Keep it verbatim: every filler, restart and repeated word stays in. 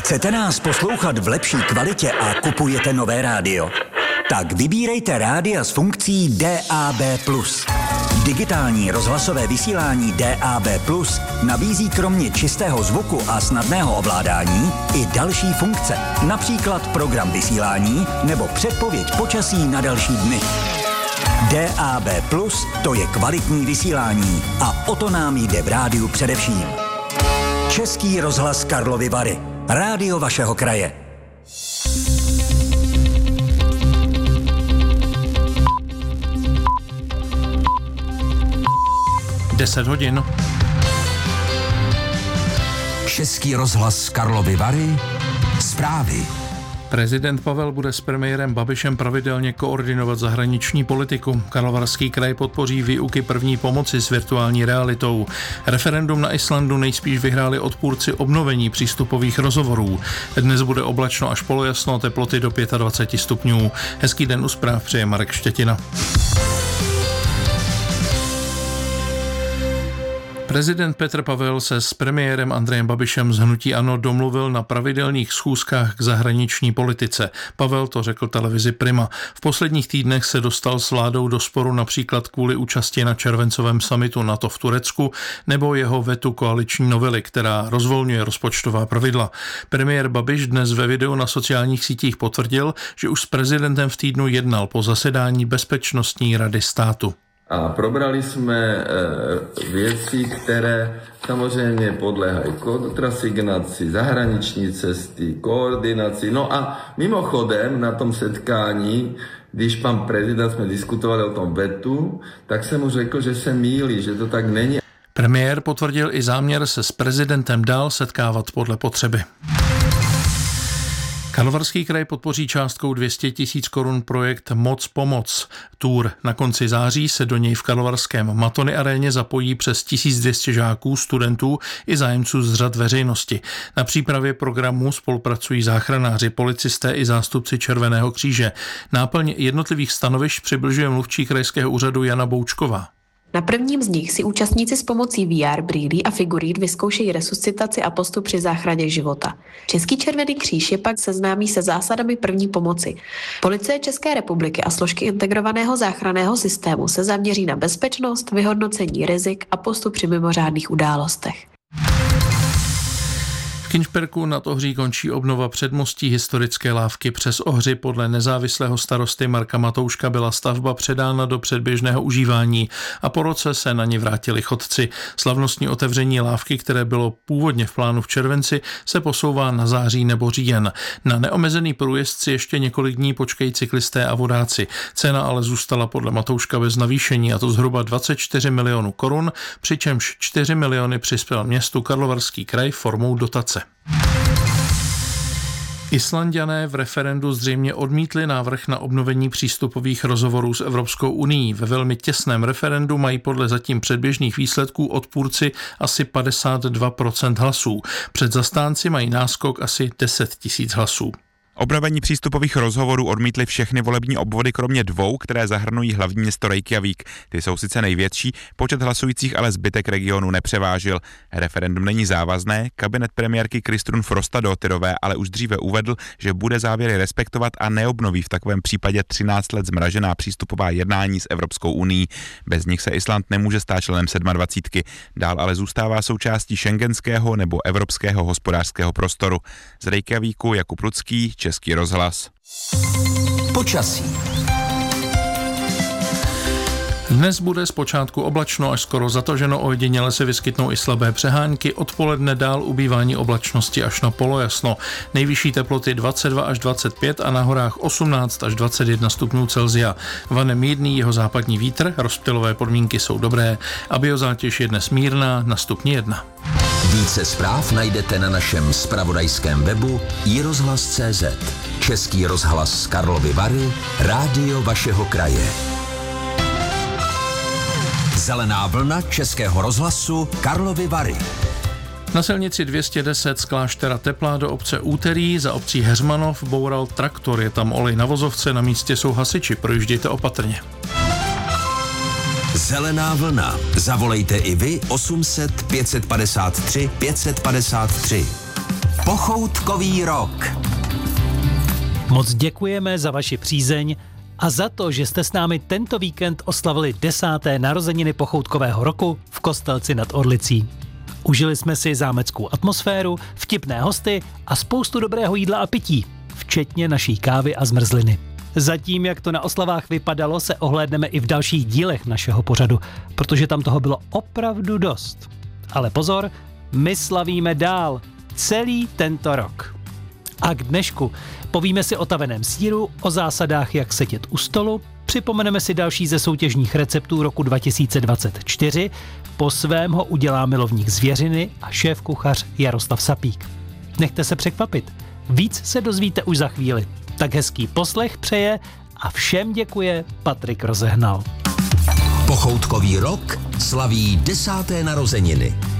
Chcete nás poslouchat v lepší kvalitě a kupujete nové rádio? Tak vybírejte rádia s funkcí D A B plus. Digitální rozhlasové vysílání D A B plus nabízí kromě čistého zvuku a snadného ovládání i další funkce, například program vysílání nebo předpověď počasí na další dny. D A B plus, to je kvalitní vysílání a o to nám jde v rádiu především. Český rozhlas Karlovy Vary. Rádio vašeho kraje. deset hodin. Český rozhlas Karlovy Vary. Zprávy. Prezident Pavel bude s premiérem Babišem pravidelně koordinovat zahraniční politiku. Karlovarský kraj podpoří výuky první pomoci s virtuální realitou. Referendum na Islandu nejspíš vyhráli odpůrci obnovení přístupových rozhovorů. Dnes bude oblačno až polojasno, teploty do dvacet pět stupňů. Hezký den u zpráv přeje Marek Štětina. Prezident Petr Pavel se s premiérem Andrejem Babišem z hnutí ANO domluvil na pravidelných schůzkách k zahraniční politice. Pavel to řekl televizi Prima. V posledních týdnech se dostal s vládou do sporu například kvůli účasti na červencovém summitu NATO v Turecku nebo jeho vetu koaliční novely, která rozvolňuje rozpočtová pravidla. Premiér Babiš dnes ve videu na sociálních sítích potvrdil, že už s prezidentem v týdnu jednal po zasedání Bezpečnostní rady státu. A probrali jsme e, věci, které samozřejmě podléhají kontrasignaci, zahraniční cesty, koordinaci. No a mimochodem na tom setkání, když pan prezident jsme diskutovali o tom vetu, tak jsem mu řekl, že se mýlí, že to tak není. Premiér potvrdil i záměr se s prezidentem dál setkávat podle potřeby. Karlovarský kraj podpoří částkou dvě stě tisíc korun projekt Moc pomoc. Tour. Na konci září se do něj v karlovarském Matony aréně zapojí přes tisíc dvě stě žáků, studentů i zájemců z řad veřejnosti. Na přípravě programu spolupracují záchranáři, policisté i zástupci Červeného kříže. Náplň jednotlivých stanovišť přibližuje mluvčí krajského úřadu Jana Boučková. Na prvním z nich si účastníci s pomocí V R, brýlí a figurín vyzkoušejí resuscitaci a postup při záchraně života. Český Červený kříž je pak seznámí se zásadami první pomoci. Policie České republiky a složky integrovaného záchranného systému se zaměří na bezpečnost, vyhodnocení rizik a postup při mimořádných událostech. V Kinšperku nad Ohří končí obnova předmostí historické lávky přes Ohři. Podle nezávislého starosty Marka Matouška byla stavba předána do předběžného užívání a po roce se na ně vrátili chodci. Slavnostní otevření lávky, které bylo původně v plánu v červenci, se posouvá na září nebo říjen. Na neomezený průjezd si ještě několik dní počkají cyklisté a vodáci. Cena ale zůstala podle Matouška bez navýšení, a to zhruba dvacet čtyři milionů korun, přičemž čtyři miliony přispěl městu Karlovarský kraj formou dotace. Islanďané v referendu zřejmě odmítli návrh na obnovení přístupových rozhovorů s Evropskou unií. Ve velmi těsném referendu mají podle zatím předběžných výsledků odpůrci asi padesát dva procent hlasů. Před zastánci mají náskok asi deset tisíc hlasů. Obnovení přístupových rozhovorů odmítly všechny volební obvody kromě dvou, které zahrnují hlavní město Reykjavík. Ty jsou sice největší, počet hlasujících ale zbytek regionu nepřevážil. Referendum není závazné, kabinet premiérky Kristrún Frostadóttirové ale už dříve uvedl, že bude závěry respektovat a neobnoví v takovém případě třináct let zmražená přístupová jednání s Evropskou unií. Bez nich se Island nemůže stát členem sedmadvacítky. Dál ale zůstává součástí schengenského nebo evropského hospodářského prostoru. Z Reykjavíku Jakub Lucký, Český rozhlas. Počasí. Dnes bude zpočátku oblačno až skoro zataženo, ojediněle se vyskytnou i slabé přehánky, odpoledne dál ubývání oblačnosti až na polojasno. Nejvyšší teploty dvacet dva až dvacet pět a na horách osmnáct až dvacet jedna stupňů Celsia. Vane mírný jihozápadní vítr, rozptylové podmínky jsou dobré a biozátěž je dnes mírná na stupni jedna. Více zpráv najdete na našem zpravodajském webu i rozhlas tečka cé zet. Český rozhlas Karlovy Vary, rádio vašeho kraje. Zelená vlna Českého rozhlasu Karlovy Vary. Na silnici dvě stě deset z kláštera Teplá do obce Úterý za obcí Heřmanov boural traktor. Je tam olej na vozovce, na místě jsou hasiči, projíždějte opatrně. Zelená vlna. Zavolejte i vy osm set pět set padesát tři pět set padesát tři. Pochoutkový rok. Moc děkujeme za vaši přízeň a za to, že jste s námi tento víkend oslavili desáté narozeniny pochoutkového roku v Kostelci nad Orlicí. Užili jsme si zámeckou atmosféru, vtipné hosty a spoustu dobrého jídla a pití, včetně naší kávy a zmrzliny. Zatím, jak to na oslavách vypadalo, se ohlédneme i v dalších dílech našeho pořadu, protože tam toho bylo opravdu dost. Ale pozor, my slavíme dál celý tento rok. A k dnešku povíme si o taveném sýru, o zásadách, jak sedět u stolu, připomeneme si další ze soutěžních receptů roku dva tisíce dvacet čtyři, po svém ho udělá milovník zvěřiny a šéfkuchař Jaroslav Sapík. Nechte se překvapit, víc se dozvíte už za chvíli. Tak hezký poslech přeje a všem děkuje Patrik Rozehnal. Pochoutkový rok slaví desáté narozeniny.